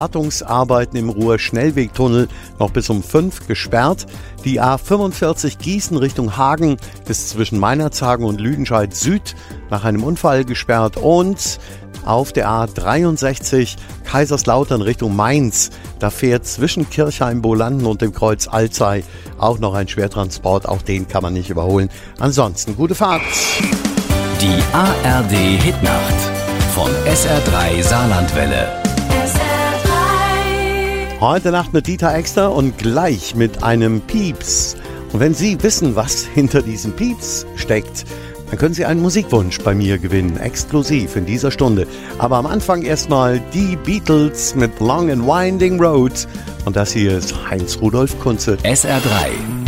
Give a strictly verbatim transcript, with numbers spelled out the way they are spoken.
Wartungsarbeiten im Ruhr-Schnellwegtunnel noch bis um fünf gesperrt. Die A fünfundvierzig Gießen Richtung Hagen ist zwischen Meinerzhagen und Lüdenscheid Süd nach einem Unfall gesperrt. Und auf der A dreiundsechzig Kaiserslautern Richtung Mainz, da fährt zwischen Kirchheim-Bolanden und dem Kreuz Alzey auch noch ein Schwertransport. Auch den kann man nicht überholen. Ansonsten gute Fahrt. Die A R D-Hitnacht von S R drei Saarlandwelle. Heute Nacht mit Dieter Exter und gleich mit einem Pieps. Und wenn Sie wissen, was hinter diesem Pieps steckt, dann können Sie einen Musikwunsch bei mir gewinnen, exklusiv in dieser Stunde. Aber am Anfang erstmal die Beatles mit Long and Winding Road. Und das hier ist Heinz Rudolf Kunze. S R drei